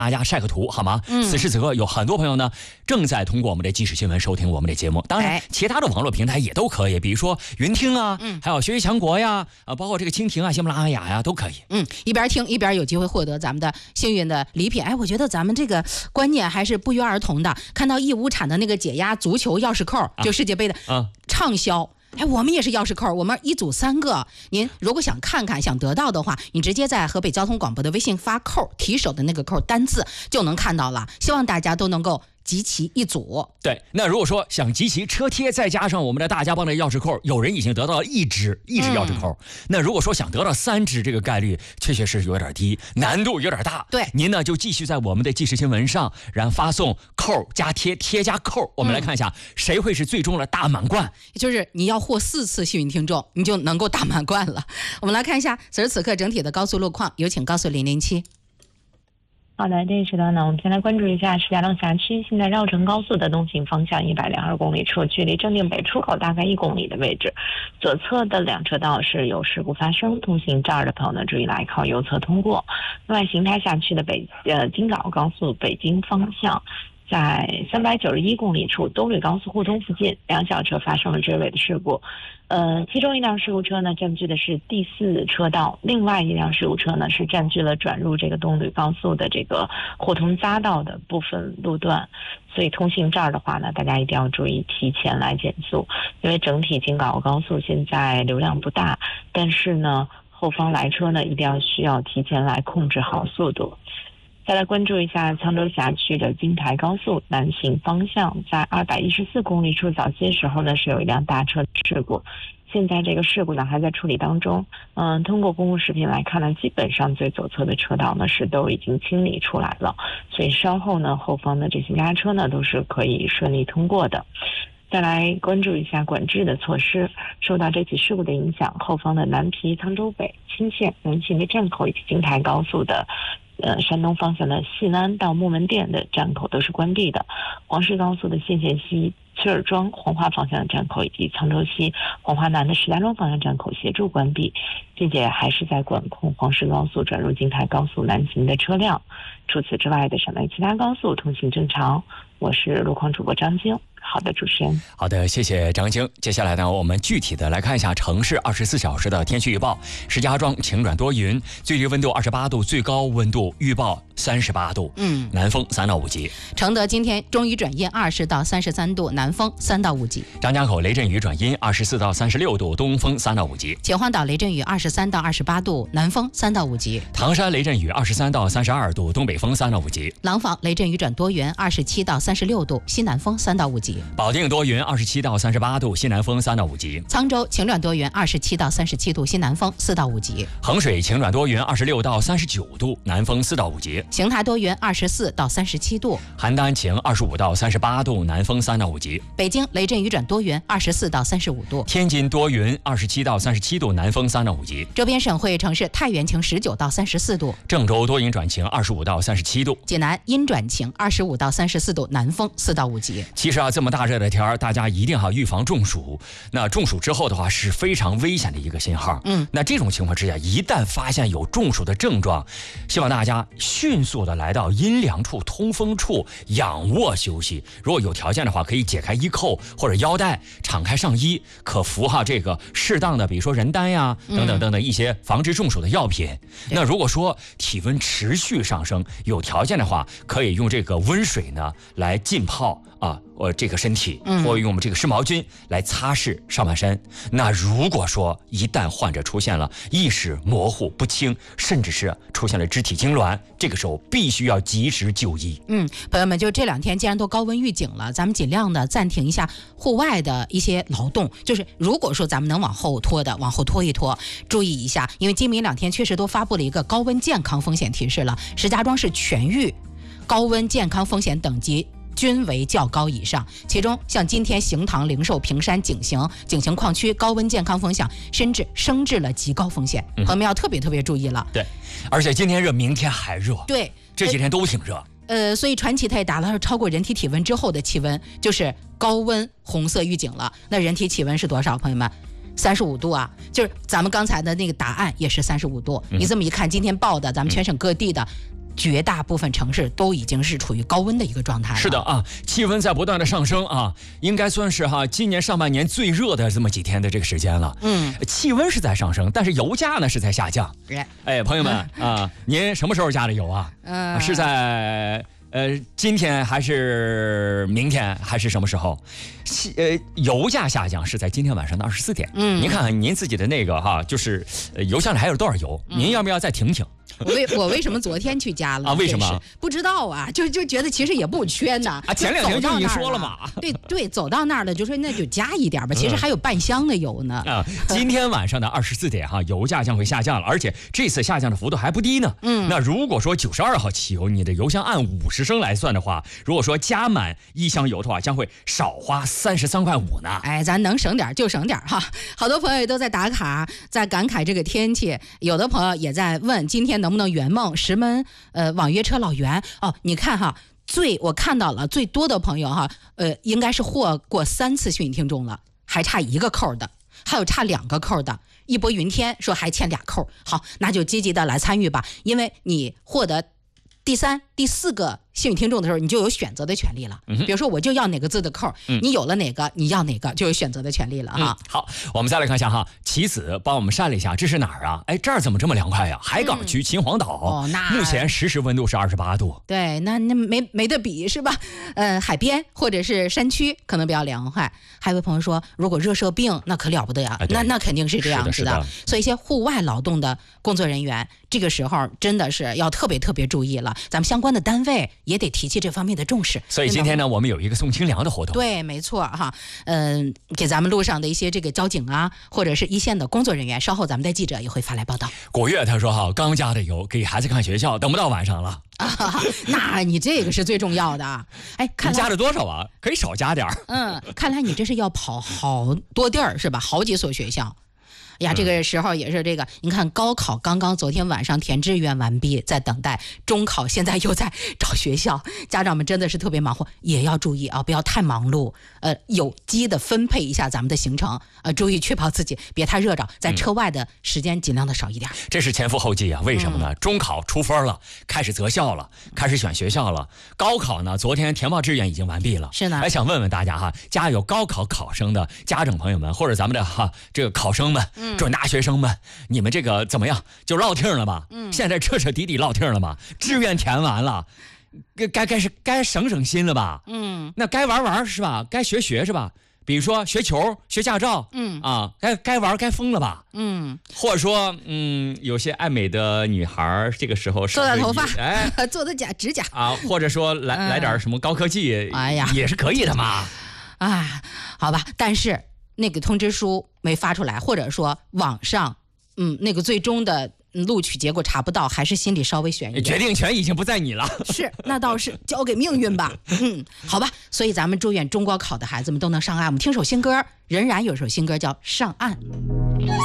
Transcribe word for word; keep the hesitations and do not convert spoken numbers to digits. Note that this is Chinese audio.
大家晒个图好吗？ 嗯， 此时此刻有很多朋友呢正在通过我们的即时新闻收听我们的节目，当然其他的网络平台也都可以，比如说云听啊，嗯，还有学习强国呀，啊，包括这个蜻蜓啊、喜马拉雅呀都可以。 嗯，一边听一边有机会获得咱们的幸运的礼品。哎，我觉得咱们这个观念还是不约而同的。看到义乌产的那个解压足球钥匙扣，啊、就世界杯的啊畅销。哎，我们也是钥匙扣，我们一组三个。您如果想看看、想得到的话，你直接在河北交通广播的微信发扣，提手的那个扣单字就能看到了。希望大家都能够集齐一组。 对，那如果说想集齐车贴，再加上我们的大家帮的钥匙扣，有人已经得到了一只一只钥匙扣、嗯、那如果说想得到三只，这个概率确确实有点低，难度有点大。 对， 您呢就继续在我们的即时新闻上，然后发送扣加贴，贴加扣，我们来看一下、嗯、谁会是最终的大满贯。 就是你要获四次幸运听众，你就能够大满贯了。我们来看一下此时此刻整体的高速路况，有请高速零零七。 好的，这一时段呢，我们先来关注一下石家庄辖区现在绕城高速的东行方向一百零二公里处，距离正定北出口大概一公里的位置，左侧的两车道是有事故发生，通行这儿的朋友呢注意来靠右侧通过。另外，邢台辖区的北呃京港高速北京方向，在三百九十一公里处东吕高速互通附近，两小车发生了追尾的事故。呃，其中一辆事故车呢占据的是第四车道，另外一辆事故车呢是占据了转入这个东吕高速的这个互通匝道的部分路段。所以通行这儿的话呢，大家一定要注意提前来减速，因为整体京港澳高速现在流量不大，但是呢后方来车呢一定要需要提前来控制好速度。再来关注一下沧州辖区的京台高速南行方向，在二百一十四公里处早些时候呢是有一辆大车事故，现在这个事故呢还在处理当中。嗯，通过公路视频来看呢，基本上最左侧的车道呢是都已经清理出来了，所以稍后呢后方的这些压车呢都是可以顺利通过的。再来关注一下管制的措施，受到这起事故的影响，后方的南皮、沧州北、青县南行的站口以及京台高速的呃，山东方向的信安到木门店的站口都是关闭的，黄石高速的县县西、崔尔庄、黄花方向的站口以及沧州西、黄花南的石家庄方向站口协助关闭，并且还是在管控黄石高速转入京台高速南行的车辆。除此之外的省内其他高速通行正常。我是路况主播张晶。好的，主持人。 好的，谢谢张晶。接下来呢，我们具体的来看一下城市二十四小时的天气预报。石家庄晴转多云，最低温度二十八度，最高温度预报三十八度，嗯，南风三到五级。 承德今天中雨转阴，二十到三十三度，南风三到五级。 张家口雷阵雨转阴，二十四到三十六度，东风三到五级。 秦皇岛雷阵雨二十三到二十八度，南风三到五级。 唐山雷阵雨二十三到三十二度，东北风三到五级。 廊坊雷阵雨转多云，二十七到三十六度，西南风三到五级。 保定多云，二十七到三十八度，西南风三到五级。 沧州晴转多云，二十七到三十七度，西南风四到五级。 衡水晴转多云，二十六到三十九度，南风四到五级。 邢台多云，二十四到三十七度。 邯郸晴，二十五到三十八度，南风三到五级。 北京雷阵雨转多云，二十四到三十五度。 天津多云，二十七到三十七度，南风三到五级。 周边省会城市太原晴，十九到三十四度。 郑州多云转晴，二十五到三十七度。 济南阴转晴，二十五到三十四度，南风四到五级。 其实啊，这么大热的天儿，大家一定要预防中暑。那中暑之后的话，是非常危险的一个信号。嗯，那这种情况之下，一旦发现有中暑的症状，希望大家迅速的来到阴凉处、通风处仰卧休息。如果有条件的话，可以解开衣扣或者腰带，敞开上衣，可服哈这个适当的，比如说人丹呀等等等等一些防治中暑的药品。嗯、那如果说体温持续上升，有条件的话，可以用这个温水呢来浸泡啊。呃，这个身体，或用我们这个湿毛巾来擦拭上半身。那如果说一旦患者出现了意识模糊不清，甚至是出现了肢体痉挛，这个时候必须要及时就医。 嗯，朋友们，就这两天既然都高温预警了，咱们尽量的暂停一下户外的一些劳动。就是如果说咱们能往后拖的，往后拖一拖，注意一下，因为今明两天确实都发布了一个高温健康风险提示了。石家庄是全域高温健康风险等级均为较高以上，其中像今天邢塘、灵寿、平山、景行、景行矿区高温健康风险甚至升至了极高风险，朋友们要特别特别注意了。 对，而且今天热，明天还热。 对， 这几天都挺热。 呃，所以传奇它也达到了超过人体体温之后的气温，就是高温红色预警了。那人体体温是多少？朋友们？三十五度啊，就是咱们刚才的那个答案也是三十五度。嗯、你这么一看，今天报的咱们全省各地的。 绝大部分城市都已经是处于高温的一个状态了。 是的啊，气温在不断的上升啊，应该算是哈今年上半年最热的这么几天的这个时间了。嗯，气温是在上升，但是油价呢是在下降。哎，朋友们啊，您什么时候加的油啊？嗯，是在呃今天还是明天还是什么时候？呃，油价下降是在今天晚上的二十四点。嗯，您看看您自己的那个哈，就是呃油箱里还有多少油？嗯、您要不要再停停？ 我为我为什么昨天去加了啊？为什么？ 不知道啊，就就觉得其实也不缺呢。 啊，前两天就已经说了嘛。 对对，走到那儿了就说那就加一点吧，其实还有半箱的油呢。 啊，今天晚上的二十四点哈，油价将会下降了，而且这次下降的幅度还不低呢。嗯，那如果说九十二号汽油，你的油箱按五十升来算的话，如果说加满一箱油的话，将会少花三十三块五呢。 哎，咱能省点就省点哈。好多朋友也都在打卡，在感慨这个天气，有的朋友也在问今天能不能圆梦。石门呃网约车老袁哦，你看哈，最我看到了最多的朋友哈，呃，应该是获过三次幸运听众了，还差一个扣的，还有差两个扣的。一波云天说还欠俩扣，好，那就积极的来参与吧，因为你获得第三、第四个幸运听众的时候，你就有选择的权利了。嗯、比如说，我就要哪个字的扣，嗯、你有了哪个，你要哪个，就有选择的权利了哈、 嗯。好，我们再来看一下哈，棋子帮我们删了一下，这是哪儿啊？哎，这儿怎么这么凉快呀、啊？海港区秦皇岛，哦，那目前实时温度是二十八度。 对，那那没没得比是吧？呃，海边或者是山区可能比较凉快。还有位朋友说，如果热射病，那可了不得呀，哎、那那肯定是这样子的。 是的，是的。 所以一些户外劳动的工作人员，这个时候真的是要特别特别注意了。咱们相关的单位也得提起这方面的重视。 所以今天呢，我们有一个送清凉的活动。 对，没错哈，嗯、呃，给咱们路上的一些这个交警啊，或者是一线的工作人员，稍后咱们的记者也会发来报道。 果月他说哈，刚加的油，给孩子看学校，等不到晚上了。 啊，那你这个是最重要的。哎，看你加了多少啊？可以少加点儿。 嗯，看来你这是要跑好多地儿是吧？好几所学校。呀，这个时候也是这个，你看高考刚刚昨天晚上填志愿完毕，在等待中考，现在又在找学校，家长们真的是特别忙活，也要注意啊，不要太忙碌，呃，有机的分配一下咱们的行程，呃，注意确保自己别太热着，在车外的时间尽量的少一点。嗯、 这是前赴后继啊，为什么呢？嗯、中考出分了，开始择校了，开始选学校了。高考呢，昨天填报志愿已经完毕了。 是呢， 还想问问大家哈，家有高考考生的家长朋友们，或者咱们的哈这个考生们。嗯准大学生们，你们这个怎么样？就落听了吧？嗯，现在彻彻底底落听了吧？志愿填完了，该该该是该省省心了吧？嗯，那该玩玩是吧？该学学是吧？比如说学球、学驾照，嗯啊，该该玩该疯了吧？嗯，或者说，嗯，有些爱美的女孩，这个时候做的头发， 哎， 做的假指甲啊，或者说来、嗯、来点什么高科技，哎呀，也是可以的嘛。 哎，好吧，但是。那个通知书没发出来，或者说网上，嗯，那个最终的录取结果查不到，还是心里稍微悬一点。 决定权已经不在你了。 是，那倒是交给命运吧。嗯，好吧。所以咱们祝愿中高考的孩子们都能上岸。我们听首新歌，仍然有首新歌叫《上岸》。